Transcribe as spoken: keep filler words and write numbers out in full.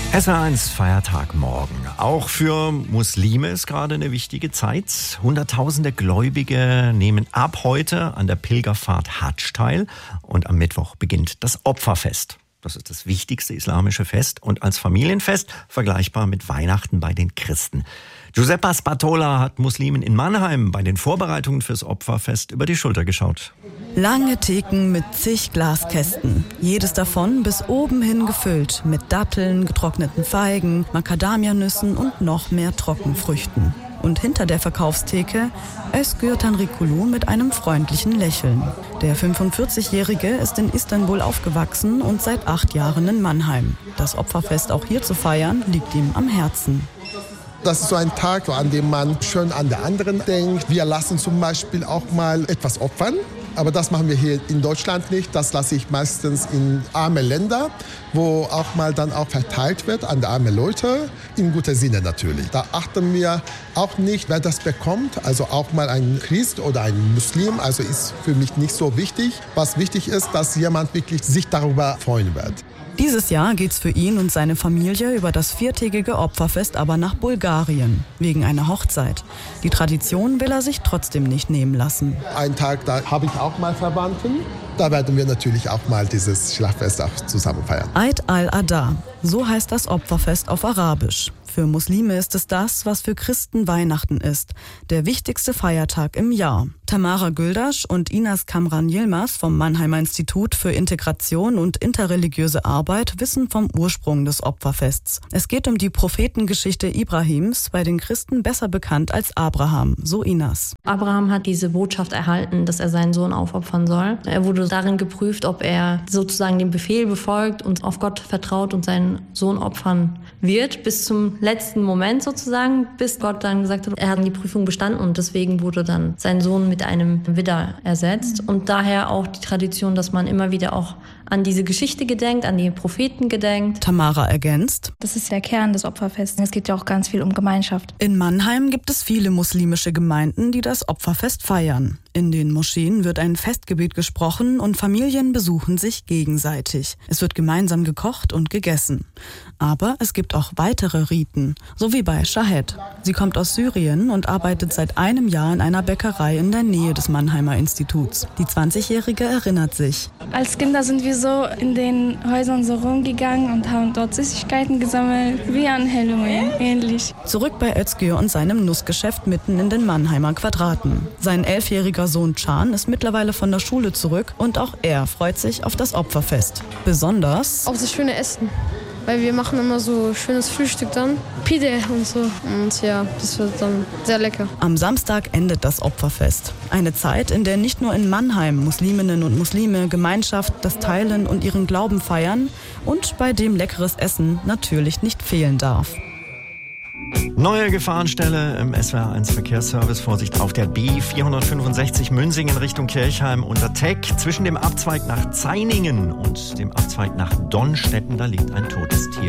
S W R eins Feiertag morgen. Auch für Muslime ist gerade eine wichtige Zeit. Hunderttausende Gläubige nehmen ab heute an der Pilgerfahrt Hadsch teil. Und am Mittwoch beginnt das Opferfest. Das ist das wichtigste islamische Fest und als Familienfest vergleichbar mit Weihnachten bei den Christen. Giuseppa Spatola hat Muslimen in Mannheim bei den Vorbereitungen fürs Opferfest über die Schulter geschaut. Lange Theken mit zig Glaskästen. Jedes davon bis oben hin gefüllt mit Datteln, getrockneten Feigen, Macadamianüssen und noch mehr Trockenfrüchten. Und hinter der Verkaufstheke Özgür Tanrikulu mit einem freundlichen Lächeln. Der fünfundvierzigjährige ist in Istanbul aufgewachsen und seit acht Jahren in Mannheim. Das Opferfest auch hier zu feiern, liegt ihm am Herzen. Das ist so ein Tag, an dem man schön an der anderen denkt. Wir lassen zum Beispiel auch mal etwas opfern. Aber das machen wir hier in Deutschland nicht. Das lasse ich meistens in arme Länder, wo auch mal dann auch verteilt wird an arme Leute. In guter Sinne natürlich. Da achten wir auch nicht, wer das bekommt. Also auch mal ein Christ oder ein Muslim. Also ist für mich nicht so wichtig. Was wichtig ist, dass jemand wirklich sich darüber freuen wird. Dieses Jahr geht's für ihn und seine Familie über das viertägige Opferfest aber nach Bulgarien, wegen einer Hochzeit. Die Tradition will er sich trotzdem nicht nehmen lassen. Einen Tag, da habe ich auch mal Verwandten. Da werden wir natürlich auch mal dieses Schlachtfest auch zusammen feiern. Eid al-Adha, so heißt das Opferfest auf Arabisch. Für Muslime ist es das, was für Christen Weihnachten ist, der wichtigste Feiertag im Jahr. Tamara Güldasch und Inas Kamran Yilmaz vom Mannheimer Institut für Integration und interreligiöse Arbeit wissen vom Ursprung des Opferfests. Es geht um die Prophetengeschichte Ibrahims, bei den Christen besser bekannt als Abraham, so Inas. Abraham hat diese Botschaft erhalten, dass er seinen Sohn aufopfern soll. Er wurde darin geprüft, ob er sozusagen den Befehl befolgt und auf Gott vertraut und seinen Sohn opfern wird, bis zum letzten Moment sozusagen, bis Gott dann gesagt hat, er hat die Prüfung bestanden und deswegen wurde dann sein Sohn mit einem Widder ersetzt. Und daher auch die Tradition, dass man immer wieder auch an diese Geschichte gedenkt, an die Propheten gedenkt. Tamara ergänzt: Das ist der Kern des Opferfests. Es geht ja auch ganz viel um Gemeinschaft. In Mannheim gibt es viele muslimische Gemeinden, die das Opferfest feiern. In den Moscheen wird ein Festgebet gesprochen und Familien besuchen sich gegenseitig. Es wird gemeinsam gekocht und gegessen. Aber es gibt auch weitere Riten, so wie bei Shahed. Sie kommt aus Syrien und arbeitet seit einem Jahr in einer Bäckerei in der Nähe des Mannheimer Instituts. Die zwanzigjährige erinnert sich. Als Kinder sind wir so in den Häusern so rumgegangen und haben dort Süßigkeiten gesammelt, wie an Halloween, ähnlich. Zurück bei Özgür und seinem Nussgeschäft mitten in den Mannheimer Quadraten. Sein elfjähriger Sohn Can ist mittlerweile von der Schule zurück und auch er freut sich auf das Opferfest. Besonders auf das schöne Essen. Weil wir machen immer so schönes Frühstück dann. Pide und so. Und ja, das wird dann sehr lecker. Am Samstag endet das Opferfest. Eine Zeit, in der nicht nur in Mannheim Musliminnen und Muslime Gemeinschaft, das Teilen und ihren Glauben feiern und bei dem leckeres Essen natürlich nicht fehlen darf. Neue Gefahrenstelle im S W R eins Verkehrsservice. Vorsicht auf der B vierhundertfünfundsechzig Münzingen Richtung Kirchheim unter Teck. Zwischen dem Abzweig nach Zainingen und dem Abzweig nach Donnstetten, da liegt ein totes Tier.